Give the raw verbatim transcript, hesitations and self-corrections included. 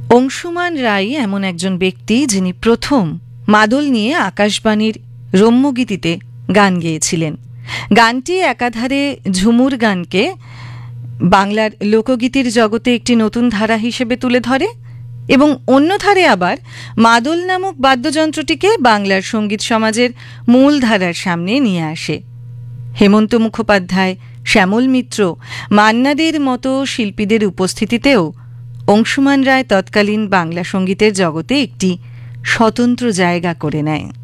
অংশুমান রায় এমন একজন ব্যক্তি যিনি প্রথম মাদল নিয়ে আকাশবাণীর রম্যগীতিতে গান গেয়েছিলেন। গানটি একাধারে ঝুমুর গানকে বাংলার লোকগীতির জগতে একটি নতুন ধারা হিসেবে তুলে ধরে এবং অন্য ধারে আবার মাদল নামক বাদ্যযন্ত্রটিকে বাংলার সঙ্গীত সমাজের মূল ধারার সামনে নিয়ে আসে। হেমন্ত মুখোপাধ্যায়, শ্যামল মিত্র, মান্না দের মতো শিল্পীদের উপস্থিতিতেও অংশুমান রায় তৎকালীন বাংলা সঙ্গীতের জগতে একটি স্বতন্ত্র জায়গা করে নেয়।